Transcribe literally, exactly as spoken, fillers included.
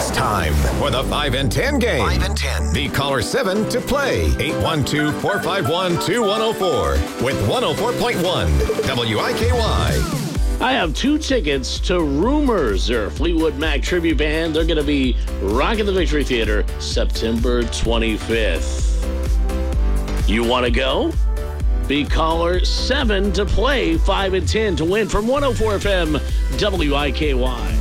It's time for the five and ten game. five and ten. The caller seven to play. eight one two, four five one, two one zero four with one oh four point one W I K Y. I have two tickets to Rumors, their Fleetwood Mac tribute band. They're going to be rocking the Victory Theater September twenty-fifth. You want to go? Be caller seven to play five and ten to win from one oh four F M W I K Y.